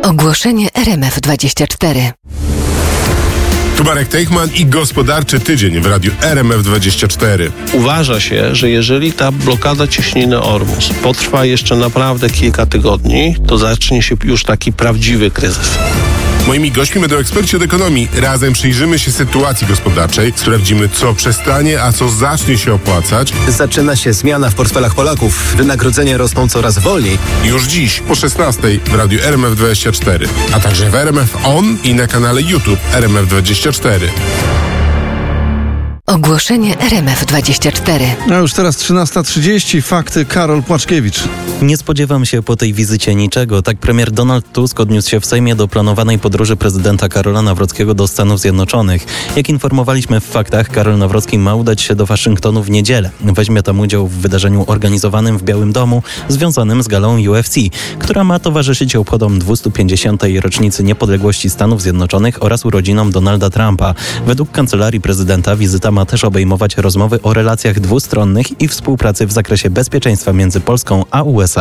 Ogłoszenie RMF24. Tu Marek Teichman i Gospodarczy Tydzień w radiu RMF24. Uważa się, że jeżeli ta blokada cieśniny Ormus potrwa jeszcze naprawdę kilka tygodni, to zacznie się już taki prawdziwy kryzys. Moimi gośćmi będą eksperci od ekonomii. Razem przyjrzymy się sytuacji gospodarczej, sprawdzimy, co przestanie, a co zacznie się opłacać. Zaczyna się zmiana w portfelach Polaków. Wynagrodzenia rosną coraz wolniej. Już dziś po 16:00 w radiu RMF24, a także w RMF On i na kanale YouTube RMF24. Ogłoszenie RMF24. A już teraz 13:30. Fakty. Karol Płaczkiewicz. Nie spodziewam się po tej wizycie niczego. Tak premier Donald Tusk odniósł się w Sejmie do planowanej podróży prezydenta Karola Nawrockiego do Stanów Zjednoczonych. Jak informowaliśmy w faktach, Karol Nawrocki ma udać się do Waszyngtonu w niedzielę. Weźmie tam udział w wydarzeniu organizowanym w Białym Domu, związanym z galą UFC, która ma towarzyszyć obchodom 250. rocznicy niepodległości Stanów Zjednoczonych oraz urodzinom Donalda Trumpa. Według kancelarii prezydenta wizyta ma też obejmować rozmowy o relacjach dwustronnych i współpracy w zakresie bezpieczeństwa między Polską a USA.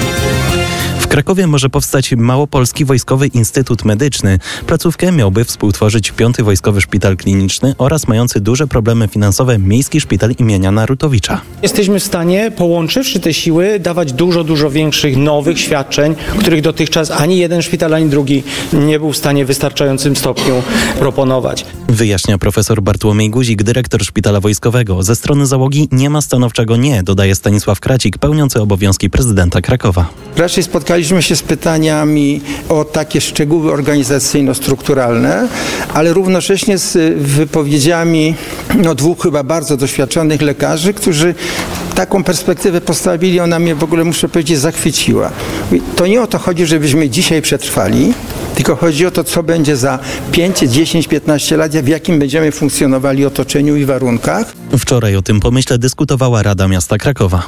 W Krakowie może powstać Małopolski Wojskowy Instytut Medyczny. Placówkę miałby współtworzyć 5. Wojskowy Szpital Kliniczny oraz mający duże problemy finansowe Miejski Szpital imienia Narutowicza. Jesteśmy w stanie, połączywszy te siły, dawać dużo większych, nowych świadczeń, których dotychczas ani jeden szpital, ani drugi nie był w stanie w wystarczającym stopniu proponować. Wyjaśnia profesor Bartłomiej Guzik, dyrektor Szpitala Wojskowego. Ze strony załogi nie ma stanowczego nie, dodaje Stanisław Kracik, pełniący obowiązki prezydenta Krakowa. Raczej spotkaliśmy się z pytaniami o takie szczegóły organizacyjno-strukturalne, ale równocześnie z wypowiedziami dwóch chyba bardzo doświadczonych lekarzy, którzy taką perspektywę postawili, ona mnie w ogóle, muszę powiedzieć, zachwyciła. To nie o to chodzi, żebyśmy dzisiaj przetrwali, tylko chodzi o to, co będzie za 5, 10, 15 lat, w jakim będziemy funkcjonowali otoczeniu i warunkach. Wczoraj o tym pomyśle dyskutowała Rada Miasta Krakowa.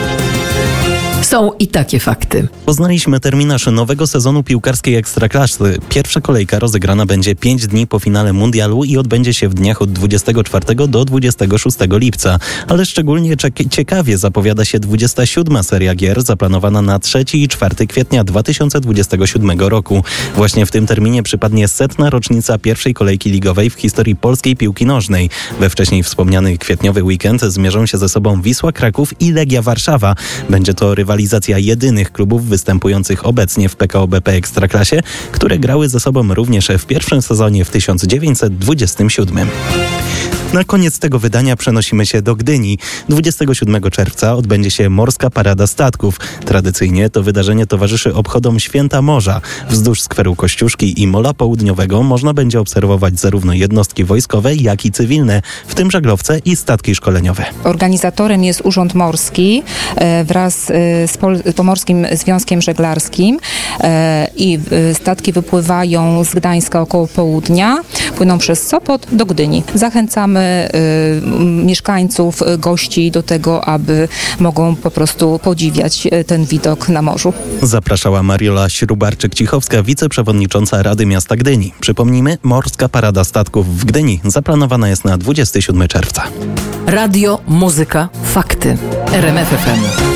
Są i takie fakty. Poznaliśmy terminarz nowego sezonu piłkarskiej Ekstraklasy. Pierwsza kolejka rozegrana będzie 5 dni po finale mundialu i odbędzie się w dniach od 24 do 26 lipca. Ale szczególnie ciekawie zapowiada się 27. seria gier zaplanowana na 3 i 4 kwietnia 2027 roku. Właśnie w tym terminie przypadnie 100. rocznica pierwszej kolejki ligowej w historii polskiej piłki nożnej. We wcześniej wspomniany kwietniowy weekend zmierzą się ze sobą Wisła Kraków i Legia Warszawa. Będzie to rywalizacja jedynych klubów występujących obecnie w PKO BP Ekstraklasie, które grały ze sobą również w pierwszym sezonie w 1927. Na koniec tego wydania przenosimy się do Gdyni. 27 czerwca odbędzie się Morska Parada Statków. Tradycyjnie to wydarzenie towarzyszy obchodom Święta Morza. Wzdłuż skweru Kościuszki i Mola Południowego można będzie obserwować zarówno jednostki wojskowe, jak i cywilne, w tym żaglowce i statki szkoleniowe. Organizatorem jest Urząd Morski wraz z Pomorskim Związkiem Żeglarskim i statki wypływają z Gdańska około południa, płyną przez Sopot do Gdyni. Zachęcamy mieszkańców, gości do tego, aby mogą po prostu podziwiać ten widok na morzu. Zapraszała Mariola Śrubarczyk-Cichowska, wiceprzewodnicząca Rady Miasta Gdyni. Przypomnijmy, Morska Parada Statków w Gdyni zaplanowana jest na 27 czerwca. Radio, muzyka, fakty. RMF FM.